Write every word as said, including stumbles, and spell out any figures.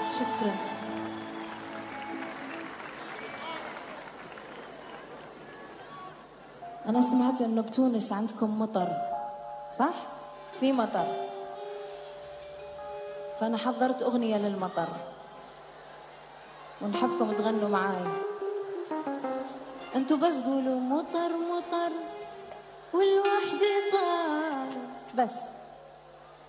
شكرا. أنا سمعت إنه بتونس عندكم مطر، صح؟ في مطر، فأنا حضرت أغنية للمطر ونحبكم تغنوا معاي. أنتوا بس قولوا مطر مطر والوحدة طار بس.